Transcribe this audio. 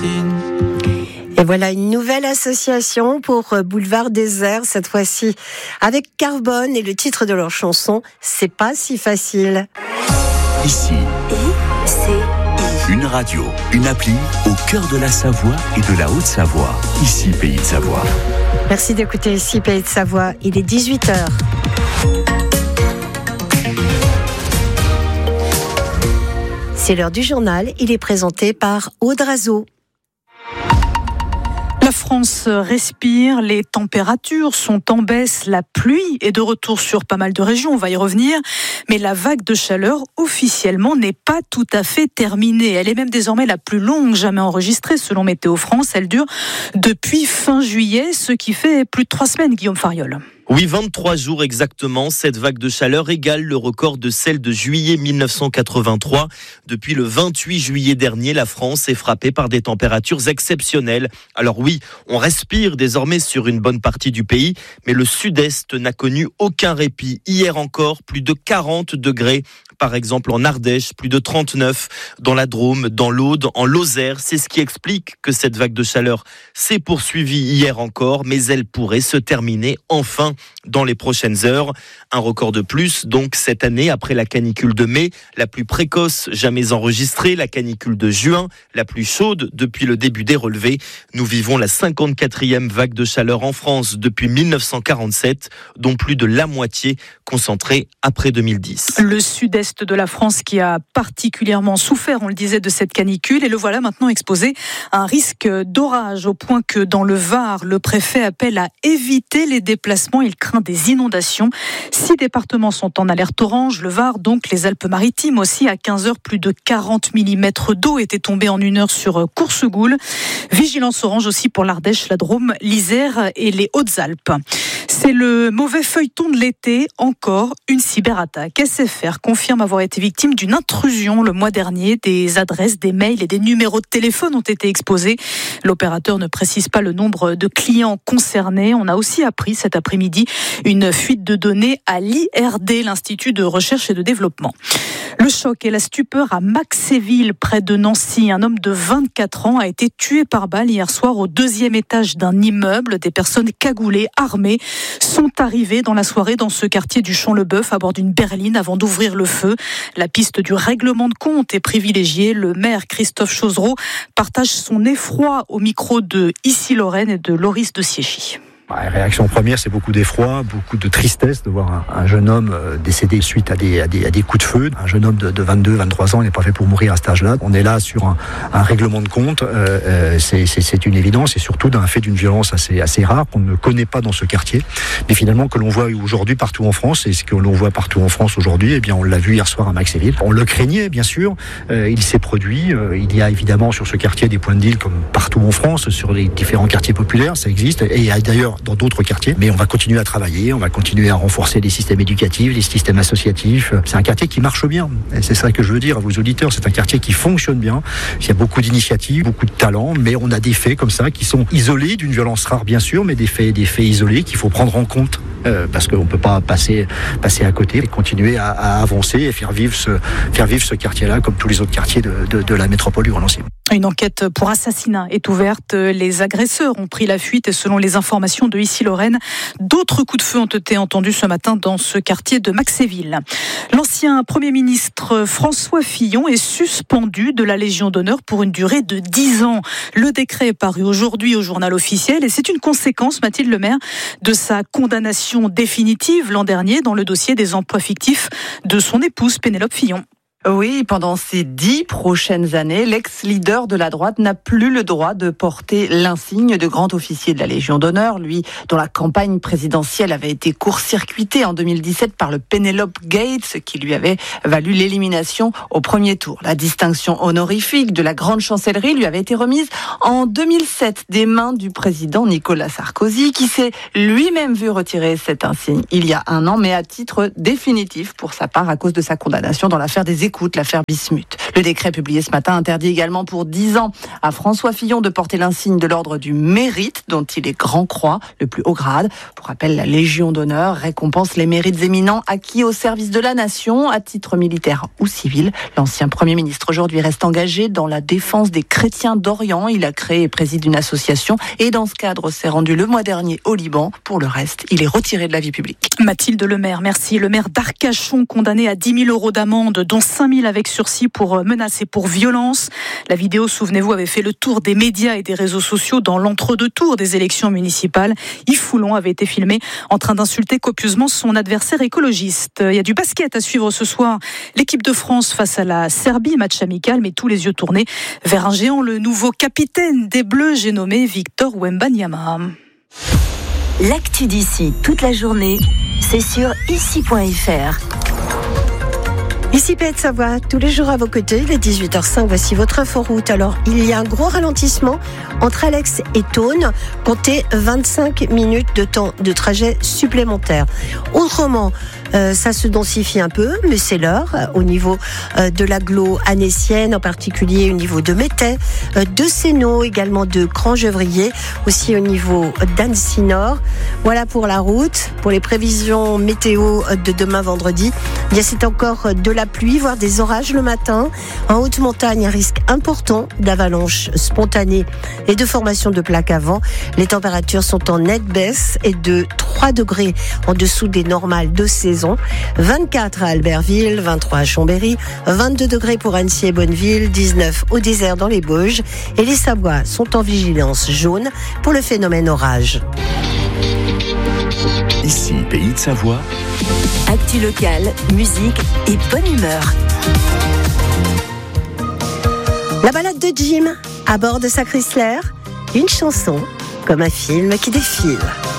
racines. Et voilà une nouvelle association pour Boulevard Désert, cette fois-ci avec Carbone, et le titre de leur chanson, C'est pas si facile. Ici, une radio, une appli au cœur de la Savoie et de la Haute-Savoie. Ici, Pays de Savoie. Merci d'écouter Ici, Pays de Savoie. Il est 18h. C'est l'heure du journal. Il est présenté par Aude Razeau. La France respire, les températures sont en baisse, la pluie est de retour sur pas mal de régions, on va y revenir, mais la vague de chaleur officiellement n'est pas tout à fait terminée. Elle est même désormais la plus longue jamais enregistrée selon Météo France. Elle dure depuis fin juillet, ce qui fait plus de 3 semaines, Guillaume Fariol. Oui, 23 jours exactement. Cette vague de chaleur égale le record de celle de juillet 1983. Depuis le 28 juillet dernier, la France est frappée par des températures exceptionnelles. Alors oui, on respire désormais sur une bonne partie du pays, mais le sud-est n'a connu aucun répit. Hier encore, plus de 40 degrés. Par exemple en Ardèche, plus de 39, dans la Drôme, dans l'Aude, en Lozère. C'est ce qui explique que cette vague de chaleur s'est poursuivie hier encore, mais elle pourrait se terminer enfin dans les prochaines heures. Un record de plus, donc cette année, après la canicule de mai, la plus précoce jamais enregistrée, la canicule de juin, la plus chaude depuis le début des relevés. Nous vivons la 54e vague de chaleur en France depuis 1947, dont plus de la moitié concentrée après 2010. Le sud-est de la France qui a particulièrement souffert, on le disait, de cette canicule, et le voilà maintenant exposé à un risque d'orage, au point que dans le Var, le préfet appelle à éviter les déplacements. Il craint des inondations. 6 départements sont en alerte orange, le Var, donc les Alpes-Maritimes aussi. À 15h, plus de 40 mm d'eau étaient tombés en 1 heure sur Coursegoule. Vigilance orange aussi pour l'Ardèche, la Drôme, l'Isère et les Hautes-Alpes. C'est le mauvais feuilleton de l'été, encore une cyberattaque. SFR confirme avoir été victime d'une intrusion le mois dernier. Des adresses, des mails et des numéros de téléphone ont été exposés. L'opérateur ne précise pas le nombre de clients concernés. On a aussi appris cet après-midi une fuite de données à l'IRD, l'Institut de recherche et de développement. Le choc et la stupeur à Maxéville, près de Nancy. Un homme de 24 ans a été tué par balle hier soir au 2e étage d'un immeuble. Des personnes cagoulées, armées, sont arrivées dans la soirée dans ce quartier du Champ-le-Bœuf à bord d'une berline avant d'ouvrir le feu. La piste du règlement de compte est privilégiée. Le maire Christophe Chauzereau partage son effroi au micro de Ici Lorraine et de Loris de Siéchy. La réaction première, c'est beaucoup d'effroi, beaucoup de tristesse de voir un jeune homme décédé suite à des coups de feu. Un jeune homme de 22, 23 ans, il n'est pas fait pour mourir à cet âge-là. On est là sur un règlement de compte, c'est une évidence, et surtout d'un fait d'une violence assez rare qu'on ne connaît pas dans ce quartier, mais finalement que l'on voit aujourd'hui partout en France. Et ce que l'on voit partout en France aujourd'hui, eh bien on l'a vu hier soir à Maxéville. On le craignait bien sûr, il s'est produit. Il y a évidemment sur ce quartier des points de deal comme partout en France, sur les différents quartiers populaires, ça existe, et il y a d'ailleurs dans d'autres quartiers, mais on va continuer à travailler, on va continuer à renforcer les systèmes éducatifs, les systèmes associatifs. C'est un quartier qui marche bien, et c'est ça que je veux dire à vos auditeurs, c'est un quartier qui fonctionne bien. Il y a beaucoup d'initiatives, beaucoup de talents, mais on a des faits comme ça qui sont isolés, d'une violence rare bien sûr, mais des faits isolés qu'il faut prendre en compte, parce qu'on ne peut pas passer à côté, et continuer à avancer et faire vivre ce quartier-là comme tous les autres quartiers de la métropole du Grand Nancy. Une enquête pour assassinat est ouverte. Les agresseurs ont pris la fuite et selon les informations de Ici Lorraine, d'autres coups de feu ont été entendus ce matin dans ce quartier de Maxéville. L'ancien Premier ministre François Fillon est suspendu de la Légion d'honneur pour une durée de 10 ans. Le décret est paru aujourd'hui au journal officiel et c'est une conséquence, Mathilde Lemaire, de sa condamnation définitive l'an dernier dans le dossier des emplois fictifs de son épouse Pénélope Fillon. Oui, pendant ces 10 prochaines années, l'ex-leader de la droite n'a plus le droit de porter l'insigne de grand officier de la Légion d'honneur, lui dont la campagne présidentielle avait été court-circuitée en 2017 par le Penelope Gate, ce qui lui avait valu l'élimination au premier tour. La distinction honorifique de la grande chancellerie lui avait été remise en 2007 des mains du président Nicolas Sarkozy, qui s'est lui-même vu retirer cet insigne il y a 1 an, mais à titre définitif pour sa part à cause de sa condamnation dans l'affaire des écoute, l'affaire Bismuth. Le décret publié ce matin interdit également pour 10 ans à François Fillon de porter l'insigne de l'ordre du mérite, dont il est grand croix, le plus haut grade. Pour rappel, la Légion d'honneur récompense les mérites éminents acquis au service de la nation, à titre militaire ou civil. L'ancien Premier ministre aujourd'hui reste engagé dans la défense des chrétiens d'Orient. Il a créé et préside une association et dans ce cadre s'est rendu le mois dernier au Liban. Pour le reste, il est retiré de la vie publique. Mathilde Lemaire, merci. Le maire d'Arcachon condamné à 10 000 € d'amende, dont 5 000 avec sursis pour menace et pour violence. La vidéo, souvenez-vous, avait fait le tour des médias et des réseaux sociaux dans l'entre-deux-tours des élections municipales. Yves Foulon avait été filmé en train d'insulter copieusement son adversaire écologiste. Il y a du basket à suivre ce soir. L'équipe de France face à la Serbie, match amical, mais tous les yeux tournés vers un géant, le nouveau capitaine des Bleus, j'ai nommé Victor Wembanyama. L'actu d'ici toute la journée, c'est sur ici.fr. Ici Pays de Savoie, tous les jours à vos côtés, il est 18h05, voici votre inforoute. Alors, il y a un gros ralentissement entre Alex et Thônes, comptez 25 minutes de temps de trajet supplémentaire. Autrement, ça se densifie un peu, mais c'est l'heure, au niveau de l'agglo anécienne, en particulier au niveau de Métais, de Sénaux, également de Crangevrier, aussi au niveau d'Annecy-Nord. Voilà pour la route. Pour les prévisions météo de demain vendredi, c'est encore de la pluie, voire des orages le matin. En haute montagne, un risque important d'avalanche spontanée et de formation de plaques à vent. Les températures sont en nette baisse et de 3 degrés en dessous des normales de saison. 24 à Albertville, 23 à Chambéry, 22 degrés pour Annecy et Bonneville, 19 au désert dans les Bauges. Et les Savoies sont en vigilance jaune pour le phénomène orage. Ici, Pays de Savoie. Actu locale, musique et bonne humeur. La balade de Jim à bord de sa Chrysler, une chanson comme un film qui défile.